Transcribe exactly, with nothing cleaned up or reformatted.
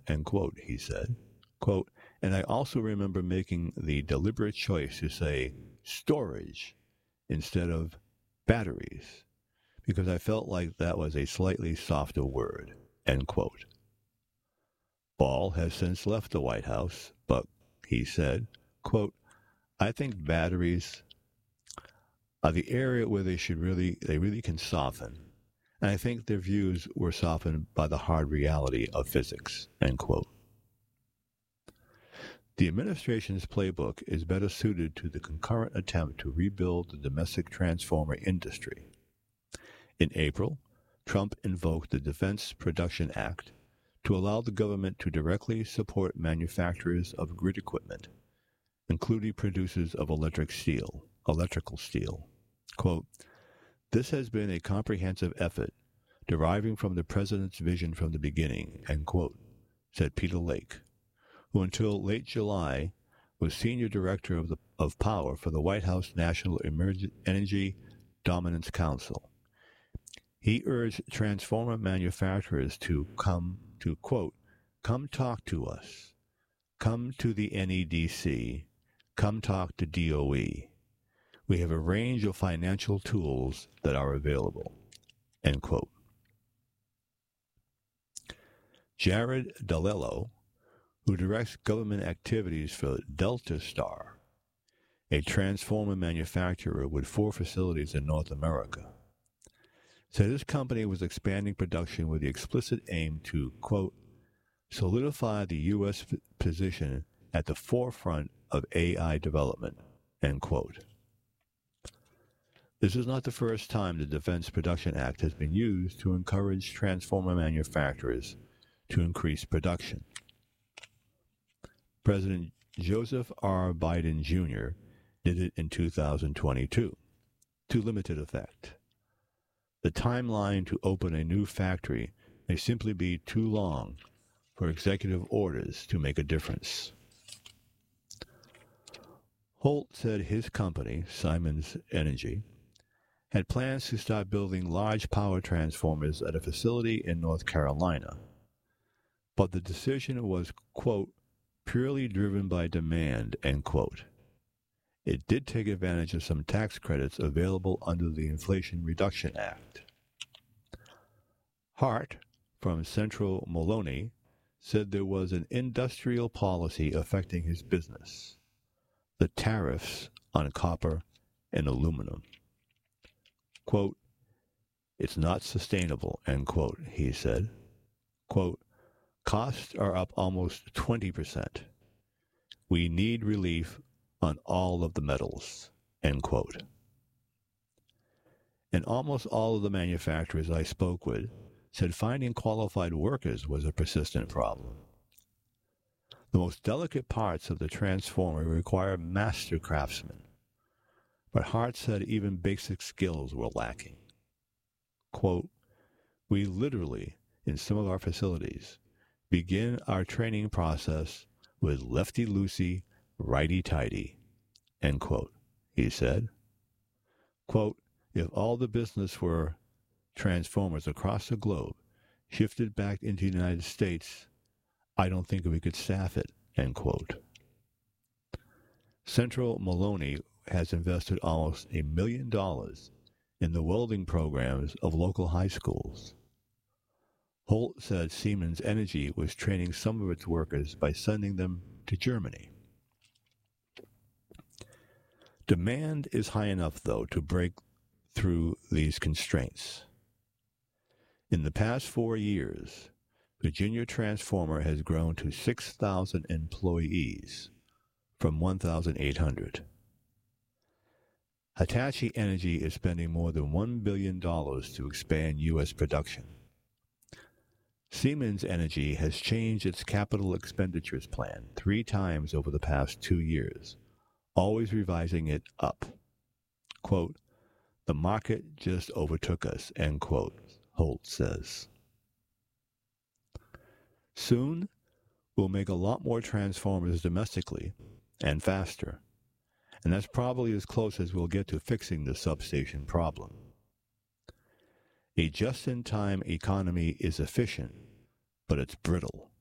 end quote, he said. Quote, and I also remember making the deliberate choice to say storage instead of batteries, because I felt like that was a slightly softer word, end quote. Ball has since left the White House, but he said, quote, I think batteries are the area where they should really, they really can soften. And I think their views were softened by the hard reality of physics, end quote. The administration's playbook is better suited to the concurrent attempt to rebuild the domestic transformer industry. In April, Trump invoked the Defense Production Act to allow the government to directly support manufacturers of grid equipment, including producers of electric steel, electrical steel. Quote, this has been a comprehensive effort deriving from the president's vision from the beginning, end quote, said Peter Lake, who until late July was senior director of, the, of power for the White House National Emerg- Energy Dominance Council. He urged transformer manufacturers to come to, quote, come talk to us, come to the N E D C, come talk to D O E. We have a range of financial tools that are available, end quote. Jared Dalello, who directs government activities for Delta Star, a transformer manufacturer with four facilities in North America, said his company was expanding production with the explicit aim to, quote, solidify the U S p- position at the forefront of A I development, end quote. This is not the first time the Defense Production Act has been used to encourage transformer manufacturers to increase production. President Joseph R. Biden Junior did it in two thousand twenty-two, to limited effect. The timeline to open a new factory may simply be too long for executive orders to make a difference. Holt said his company, Siemens Energy, had plans to start building large power transformers at a facility in North Carolina, but the decision was, quote, purely driven by demand, end quote. It did take advantage of some tax credits available under the Inflation Reduction Act. Hart, from Central Maloney, said there was an industrial policy affecting his business, the tariffs on copper and aluminum. Quote, it's not sustainable, end quote, he said. Quote, costs are up almost twenty percent. We need relief on all of the metals, end quote. And almost all of the manufacturers I spoke with said finding qualified workers was a persistent problem. The most delicate parts of the transformer require master craftsmen, but Hart said even basic skills were lacking. Quote, we literally, in some of our facilities, begin our training process with lefty-loosey, righty-tighty, end quote, he said. Quote, if all the business were transformers across the globe shifted back into the United States, I don't think we could staff it, end quote. Central Maloney has invested almost a million dollars in the welding programs of local high schools. Holt said Siemens Energy was training some of its workers by sending them to Germany. Demand is high enough, though, to break through these constraints. In the past four years, Virginia Transformer has grown to six thousand employees from one thousand eight hundred. Hitachi Energy is spending more than one billion dollars to expand U S production. Siemens Energy has changed its capital expenditures plan three times over the past two years, always revising it up. Quote, the market just overtook us, end quote, Holt says. Soon, we'll make a lot more transformers domestically and faster, and that's probably as close as we'll get to fixing the substation problem. A just-in-time economy is efficient, but it's brittle.